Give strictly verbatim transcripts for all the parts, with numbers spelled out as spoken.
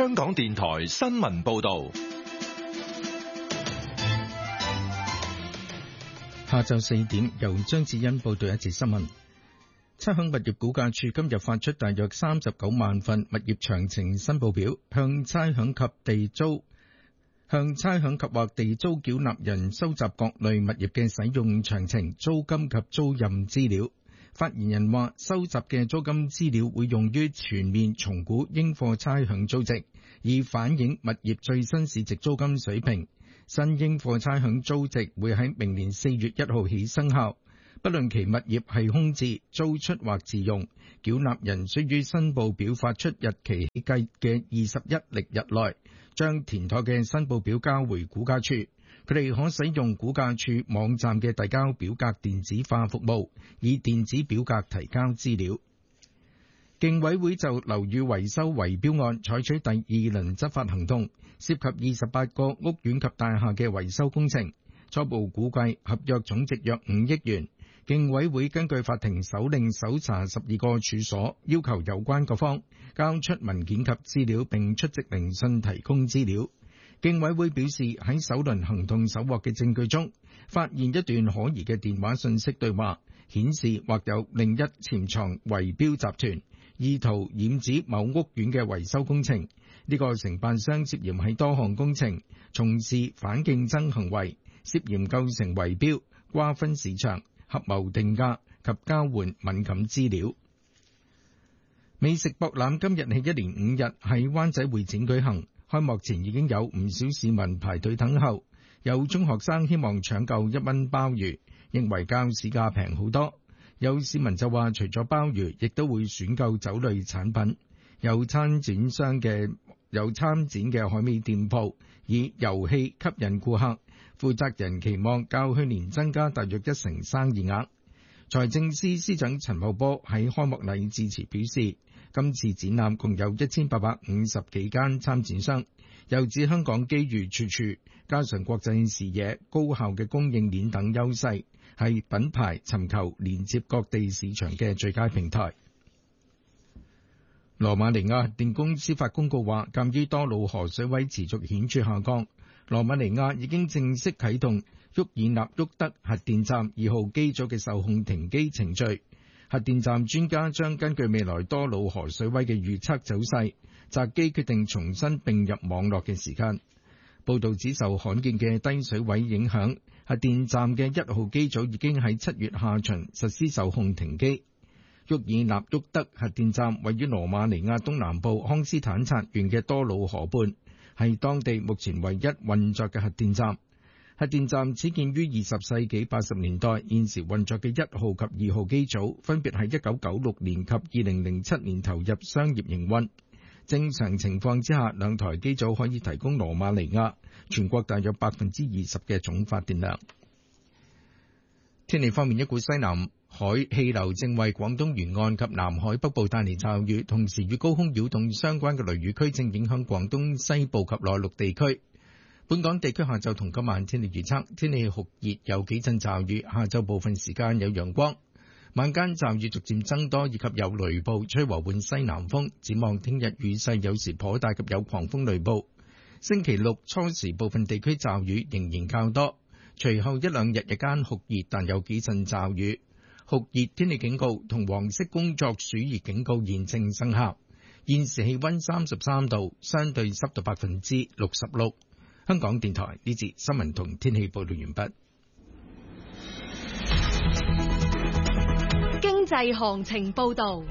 香港電台新聞報道。 下晝四點，由張智欣報道一節新聞。差餉物業估價署今日發出大約三十九萬份物業詳情申報表，向差餉及地租向差餉及或地租繳納人收集各類物業嘅使用詳情、租金及租賃資料。發言人話，收集嘅租金資料會用於全面重估應課差餉租值，以反映物業最新市值租金水平。新應課差餉租值會喺明年四月一號起生效，不論其物業係空置、租出或自用，繳納人須於申報表發出日期起計嘅二十一曆日內，將填妥嘅申報表交回估價署。佢哋可使用估價署網站嘅遞交表格電子化服務，以電子表格提交資料。競委會就樓宇維修圍標案採取第二輪執法行動，涉及二十八個屋苑及大廈嘅維修工程，初步估計合約總值約五億元。競委會根據法庭手令搜查十二個處所，要求有關各方交出文件及資料，並出席聆訊提供資料。競委會表示，喺首輪行動搜獲嘅證據中，發現一段可疑嘅電話訊息對話，顯示或有另一潛藏圍標集團，意圖染指某屋苑嘅維修工程。呢個承辦商涉嫌喺多項工程從事反競爭行為，涉嫌構成圍標、瓜分市場、合謀定價及交換敏感資料。美食博覽今日起一連五日喺灣仔會展舉行。開幕前已經有唔少市民排隊等候，有中學生希望搶購一蚊鮑魚，認為較市價平好多。有市民就話除咗鮑魚，亦都會選購酒類產品。有參展商嘅有參展嘅海味店鋪以遊戲吸引顧客，負責人期望較去年增加大約一成生意額。財政司司長陳茂波喺開幕禮致辭表示，今次展覽共有一千八百五十幾間參展商，又指香港機遇處處，加上國際視野、高效嘅供應鏈等優勢，係品牌尋求連接各地市場嘅最佳平台。羅馬尼亞核電公司發公告話，鑑於多瑙河水位持續顯著下降，羅馬尼亞已經正式啟動沃爾納沃德核電站二號機組嘅受控停機程序。核電站專家將根據未來多瑙河水位嘅預測走勢，擇機決定重新並入網絡嘅時間。報道指受罕見嘅低水位影響，核電站嘅一號機組已經喺七月下旬實施受控停機。沃爾納沃德核電站位於羅馬尼亞東南部康斯坦察縣嘅多瑙河畔，係當地目前唯一運作嘅核電站。核電站始建於二十世紀八十年代，現時運作嘅一號及二號機組分別喺一九九六年及二零零七年投入商業營運。正常情況之下，兩台機組可以提供羅馬尼亞全國大約百分之二十嘅總發電量。天氣方面，一股西南海氣流正為廣東沿岸及南海北部帶嚟驟雨，同時與高空擾動相關嘅雷雨區正影響廣東西部及內陸地區。本港地區下晝同今晚天氣預測，天氣酷熱，有幾陣驟雨，下晝部分時間有陽光，晚間驟雨逐漸增多，以及有雷暴，吹和緩西南風。展望聽日雨勢有時頗大及有狂風雷暴。星期六初時部分地區驟雨仍然較多，隨後一兩日日間酷熱，但有幾陣驟雨。酷熱天氣警告同黃色工作暑熱警告現正生效。現時氣溫三十三度，相對濕度百分之六十六。香港電台呢節新聞同天氣報道完畢。 經濟行情報道。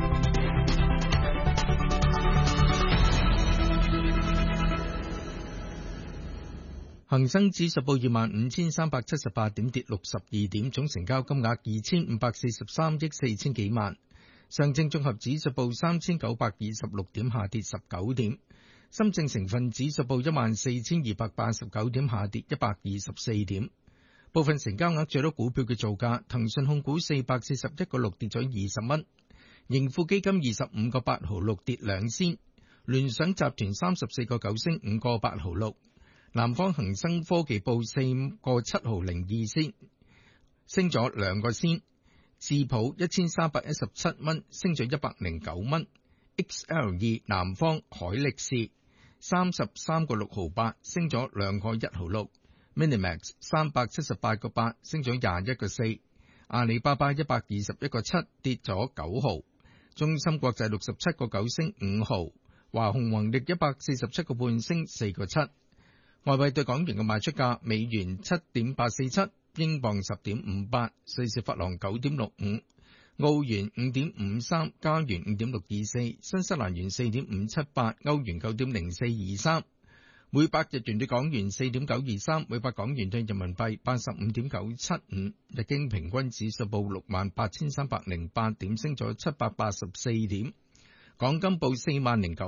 恒生指數報二萬五千三百七十八點，跌六十二點，總成交金額二千五百四十三億四千幾萬。上證綜合指數報三千九百二十六點，下跌十九點。深證成分指數報一萬四千二百八十九點，下跌一百二十四點。部分成交額最多股票嘅造價：騰訊控股四百四十一個六跌咗二十蚊，盈富基金二十五個八毫六跌兩仙，聯想集團三十四個九升五個八毫六，南方恒生科技報四個七毫零二仙，升咗兩個仙。智普一千三百一十七蚊，升咗一百零九蚊。 X L 二南方海力士三十三個六毫八，升咗兩個一毫六。Minimax 三百七十八個八，升咗廿一個四。阿里巴巴一百二十一個七，跌咗九毫。中芯國際六十七個九，升五毫。華虹宏力一百四十七個半，升四個七。外幣對港元嘅賣出價：美元七點八四七，英鎊十點五八，瑞士法郎九點六五，澳元五點五三，加元五點六二四，新西蘭元四點五七八，歐元九點零四二三。每百日元對港元四點九二三，每百港元對人民幣八十五點九七五。日經平均指數報六萬八千三百零八點，升咗七百八十四點。港金報四萬零九